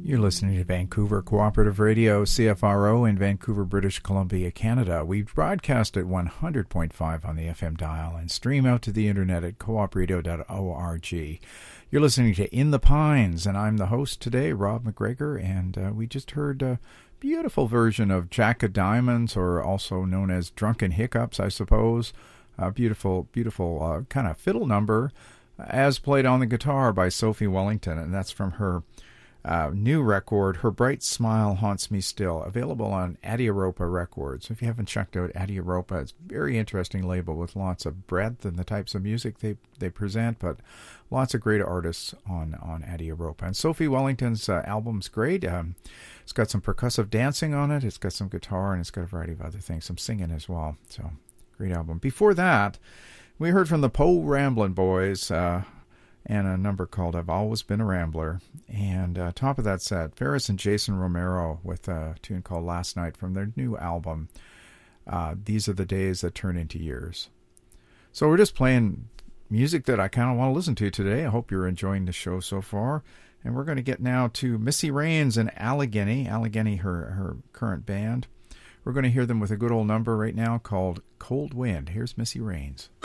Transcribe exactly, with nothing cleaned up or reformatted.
You're listening to Vancouver Cooperative Radio, C F R O, in Vancouver, British Columbia, Canada. We broadcast at one hundred point five on the F M dial and stream out to the internet at coop radio dot org. You're listening to In the Pines, and I'm the host today, Rob McGregor, and uh, we just heard a beautiful version of Jack of Diamonds, or also known as Drunken Hiccups, I suppose. A beautiful, beautiful uh, kind of fiddle number, as played on the guitar by Sophie Wellington, and that's from her Uh, new record, Her Bright Smile Haunts Me Still, available on Adiaropa Records. If you haven't checked out Adiaropa, it's a very interesting label with lots of breadth in the types of music they, they present, but lots of great artists on, on Adiaropa. And Sophie Wellington's uh, album's great. Um, it's got some percussive dancing on it, it's got some guitar, and it's got a variety of other things, some singing as well. So, great album. Before that, we heard from the Po Ramblin' Boys, uh, and a number called I've Always Been a Rambler. And uh, top of that set, Ferris and Jason Romero with a tune called Last Night from their new album, uh, These Are the Days That Turn Into Years. So we're just playing music that I kind of want to listen to today. I hope you're enjoying the show so far. And we're going to get now to Missy Raines and Allegheny, Allegheny, her, her current band. We're going to hear them with a good old number right now called Cold Wind. Here's Missy Raines.